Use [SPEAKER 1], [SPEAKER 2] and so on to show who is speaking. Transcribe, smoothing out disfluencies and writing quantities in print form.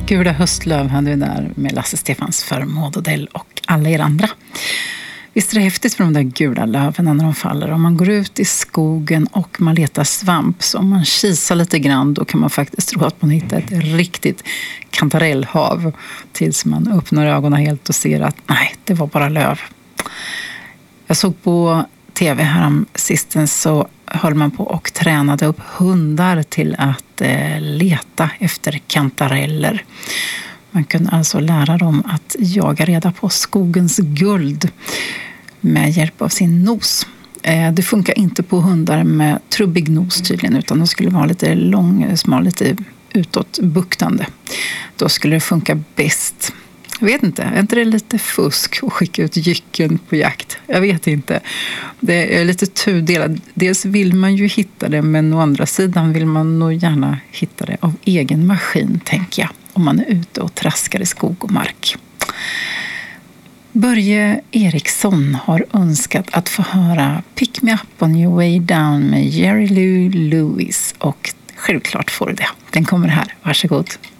[SPEAKER 1] Gula höstlöv hade vi där med Lasse Stefans för Maud Odell och alla er andra. Visst är det häftigt för de där gula löven när de faller. Om man går ut i skogen och man letar svamp, så om man kisar lite grann, då kan man faktiskt tro att man hittar ett riktigt kantarellhav. Tills man öppnar ögonen helt och ser att nej, det var bara löv. Jag såg på tv härom sistens, så höll man på och tränade upp hundar till att leta efter kantareller. Man kunde alltså lära dem att jaga reda på skogens guld med hjälp av sin nos. Det funkar inte på hundar med trubbig nos tydligen, utan de skulle vara lite lång, smal, lite utåtbuktande. Då skulle det funka bäst. Jag vet inte, är inte det lite fusk att skicka ut jycken på jakt? Jag vet inte. Det är lite tudelat. Dels vill man ju hitta det, men å andra sidan vill man nog gärna hitta det av egen maskin, tänker jag. Om man är ute och traskar i skog och mark. Börje Eriksson har önskat att få höra Pick Me Up On Your Way Down med Jerry Lee Lewis. Och självklart får du det. Den kommer här. Varsågod.